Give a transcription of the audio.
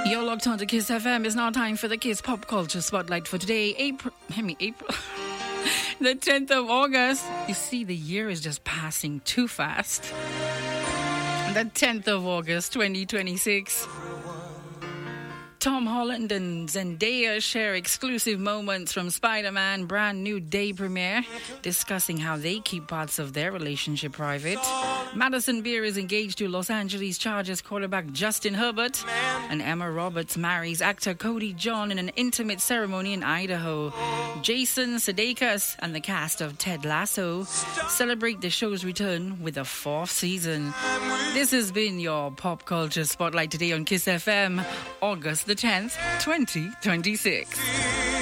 You're locked on to Kiss FM. It's now time for the Kiss Pop Culture Spotlight for today, April. The 10th of August. You see, the year is just passing too fast. The 10th of August, 2026. Tom Holland and Zendaya share exclusive moments from Spider-Man brand new day premiere, discussing how they keep parts of their relationship private. Madison Beer is engaged to Los Angeles Chargers quarterback Justin Herbert, and Emma Roberts marries actor Cody John in an intimate ceremony in Idaho. Jason Sudeikis and the cast of Ted Lasso celebrate the show's return with a 4th season. This has been your Pop Culture Spotlight today on Kiss FM, August the 10th, 2026.